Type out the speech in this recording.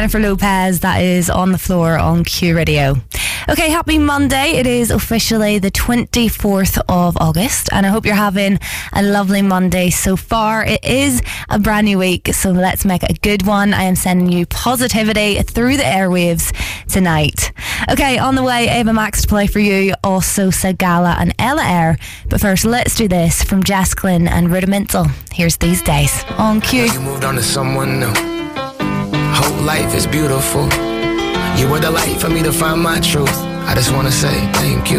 Jennifer Lopez, that is On the Floor on Q Radio. Okay, happy Monday. It is officially the 24th of August, and I hope you're having a lovely Monday so far. It is a brand new week, so let's make it a good one. I am sending you positivity through the airwaves tonight. Okay, on the way, Ava Max to play for you, also Sagala and Ella Eyre. But first, let's do this from Jess Glynn and Rudimental. Here's These Days on Q. You moved on to someone new. Whole life is beautiful. You were the light for me to find my truth. I just want to say thank you.